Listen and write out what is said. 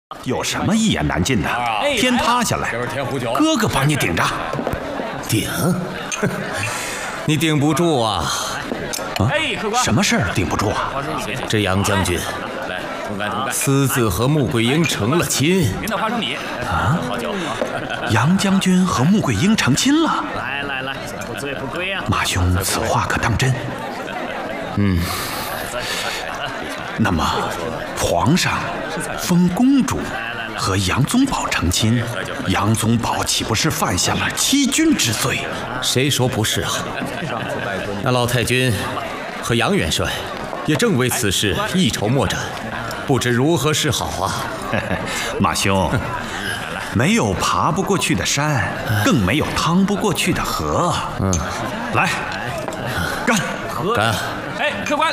有什么一言难尽的？天塌下来，哥哥帮你顶着。 顶？你顶不住啊！ 什么事儿顶不住啊？ 这杨将军私自和穆桂英成了亲。 您的花生米啊！杨将军和穆桂英成亲了。 来，不醉不归啊！ 马兄，此话可当真？那么，皇上封公主和杨宗保成亲，杨宗保岂不是犯下了欺君之罪？ 谁说不是啊？那老太君和杨元帅也正为此事一筹莫展，不知如何是好啊！ 马兄，没有爬不过去的山，更没有趟不过去的河。来，干！ 干！ 客官。